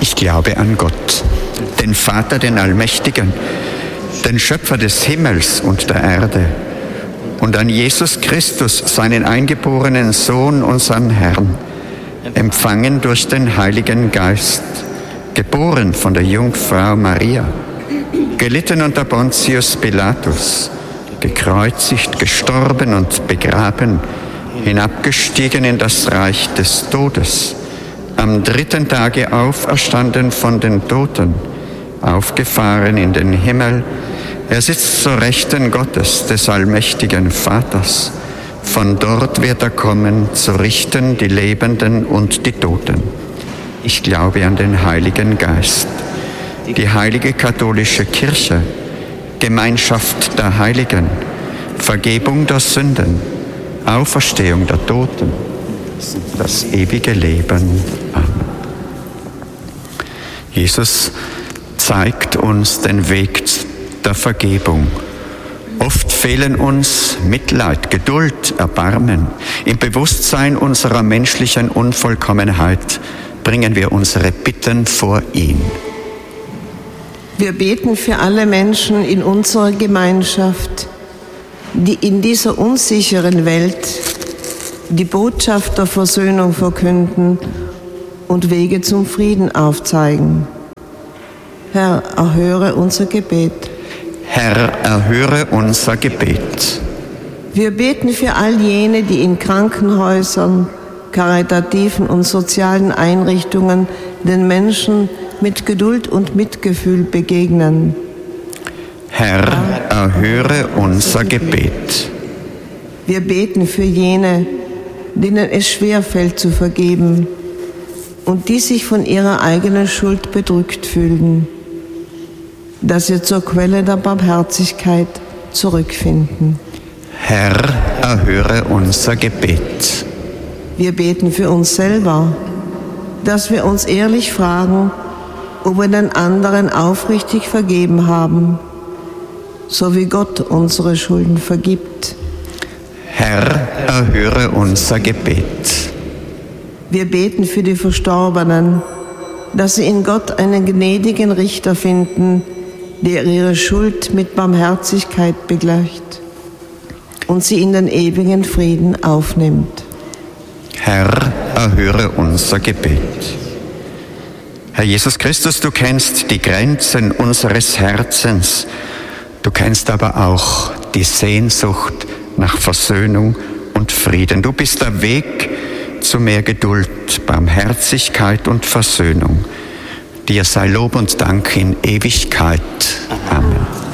Ich glaube an Gott, den Vater, den Allmächtigen, den Schöpfer des Himmels und der Erde, und an Jesus Christus, seinen eingeborenen Sohn, unseren Herrn, empfangen durch den Heiligen Geist, geboren von der Jungfrau Maria, gelitten unter Pontius Pilatus, gekreuzigt, gestorben und begraben, hinabgestiegen in das Reich des Todes, am 3. Tage auferstanden von den Toten, aufgefahren in den Himmel. Er sitzt zur Rechten Gottes, des allmächtigen Vaters. Von dort wird er kommen, zu richten die Lebenden und die Toten. Ich glaube an den Heiligen Geist, die heilige katholische Kirche, Gemeinschaft der Heiligen, Vergebung der Sünden, Auferstehung der Toten, das ewige Leben. Amen. Jesus zeigt uns den Weg der Vergebung. Oft fehlen uns Mitleid, Geduld, Erbarmen. Im Bewusstsein unserer menschlichen Unvollkommenheit bringen wir unsere Bitten vor ihn. Wir beten für alle Menschen in unserer Gemeinschaft, die in dieser unsicheren Welt die Botschaft der Versöhnung verkünden und Wege zum Frieden aufzeigen. Herr, erhöre unser Gebet. Herr, erhöre unser Gebet. Wir beten für all jene, die in Krankenhäusern, karitativen und sozialen Einrichtungen den Menschen mit Geduld und Mitgefühl begegnen. Herr, erhöre unser Gebet. Wir beten für jene, denen es schwerfällt zu vergeben und die sich von ihrer eigenen Schuld bedrückt fühlen, dass sie zur Quelle der Barmherzigkeit zurückfinden. Herr, erhöre unser Gebet. Wir beten für uns selber, dass wir uns ehrlich fragen, ob wir den anderen aufrichtig vergeben haben, so wie Gott unsere Schulden vergibt. Herr, erhöre unser Gebet. Wir beten für die Verstorbenen, dass sie in Gott einen gnädigen Richter finden, der ihre Schuld mit Barmherzigkeit begleicht und sie in den ewigen Frieden aufnimmt. Herr, erhöre unser Gebet. Herr Jesus Christus, du kennst die Grenzen unseres Herzens. Du kennst aber auch die Sehnsucht nach Versöhnung und Frieden. Du bist der Weg zu mehr Geduld, Barmherzigkeit und Versöhnung. Dir sei Lob und Dank in Ewigkeit. Amen.